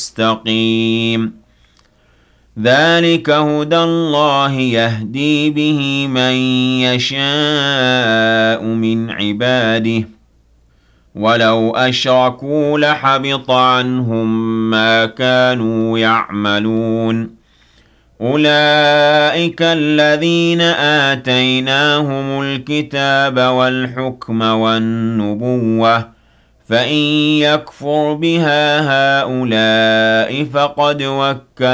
مستقيم ذلك هدى الله يهدي به من يشاء من عباده ولو أشركوا لحبط عنهم ما كانوا يعملون أولئك الذين آتيناهم الكتاب والحكم والنبوة فإن يكفر بها هؤلاء فقد وكلنا